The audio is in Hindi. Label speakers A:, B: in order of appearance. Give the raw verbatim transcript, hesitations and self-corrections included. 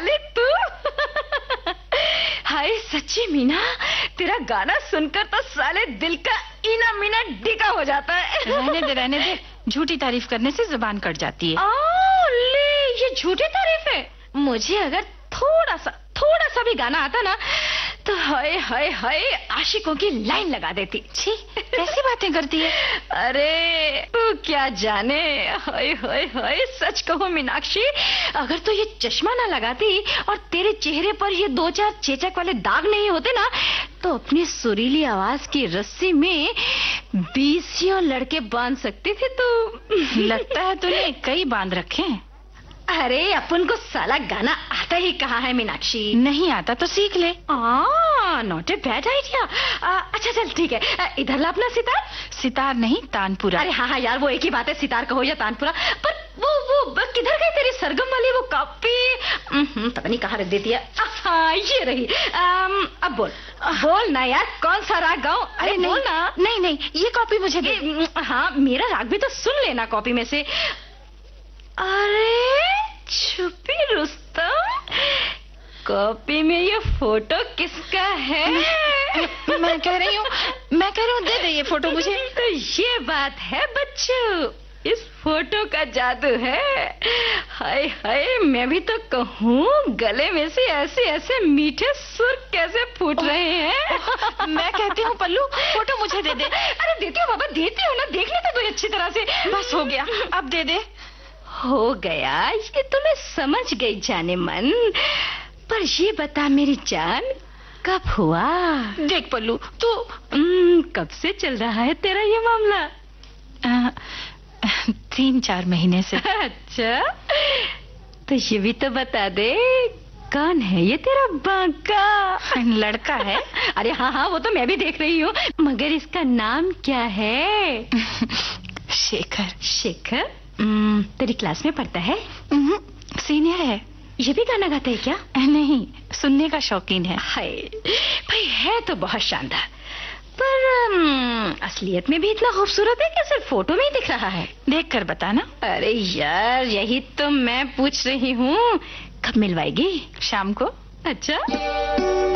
A: साले तू। हाय सच्ची मीना, तेरा गाना सुनकर तो साले दिल का इना मीना डिगा हो जाता है।
B: रहने दे रहने दे, झूठी तारीफ करने से जुबान कट जाती है।
A: ओ, ले ये झूठी तारीफ है। मुझे अगर थोड़ा सा थोड़ा सा भी गाना आता ना तो हाय हाय हाय आशिकों की लाइन लगा देती।
B: छी, कैसी बातें करती है।
A: अरे तू क्या जाने, हाय हाय हाय सच कहो मीनाक्षी, अगर तो ये चश्मा ना लगाती और तेरे चेहरे पर ये दो चार चेचक वाले दाग नहीं होते ना तो अपनी सुरीली आवाज की रस्सी में बीसियों लड़के बांध सकती थी तू।
B: लगता है तूने कई बांध रखे हैं।
A: अरे अपन को साला गाना आता ही कहाँ है मीनाक्षी।
B: नहीं आता तो सीख ले।
A: Not a bad idea. अच्छा चल ठीक है, इधर ला अपना सितार।
B: सितार नहीं, तानपुरा।
A: अरे हाँ हाँ यार, वो एक ही बात है, सितार कहो या तानपुरा। पर वो वो किधर गई तेरी सरगम वाली वो कॉपी? पता नहीं कहाँ रख देती है। हाँ ये रही। आम, अब बोल बोल ना यार, कौन सा राग गाऊं? अरे
B: नहीं,
A: बोल ना।
B: नहीं नहीं, ये कॉपी मुझे दे।
A: हाँ मेरा राग भी तो सुन लेना कॉपी में से। अरे छुपी रुस्तम, कॉपी में ये फोटो किसका है?
B: मैं कह रही हूँ मैं कह रही हूँ दे दे ये फोटो मुझे।
A: तो ये बात है बच्चों, इस फोटो का जादू है। हाय हाय, मैं भी तो कहूँ गले में से ऐसे ऐसे मीठे सुर कैसे फूट रहे हैं।
B: मैं कहती हूँ पल्लू, फोटो मुझे दे दे।
A: अरे देती हूँ बाबा, देती हूँ ना, देख लेते तो अच्छी तरह से।
B: बस हो गया, अब दे दे।
A: हो गया, ये तो मैं समझ गई जाने मन। पर ये बता मेरी जान, कब हुआ?
B: देख पल्लू तू,
A: कब से चल रहा है तेरा ये मामला?
B: आ, तीन चार महीने से।
A: अच्छा, तो ये भी तो बता दे, कौन है ये तेरा बांका?
B: लड़का है।
A: अरे हाँ हाँ, वो तो मैं भी देख रही हूँ, मगर इसका नाम क्या है?
B: शेखर।
A: शेखर? तेरी क्लास में पढ़ता है?
B: सीनियर है।
A: ये भी गाना गाता है क्या?
B: नहीं, सुनने का शौकीन है।
A: हाय भाई, है तो बहुत शानदार, पर um, असलियत में भी इतना खूबसूरत है कि सिर्फ फोटो में ही दिख रहा है?
B: देख कर बताना।
A: अरे यार, यही तो मैं पूछ रही हूँ, कब मिलवाएगी?
B: शाम को।
A: अच्छा।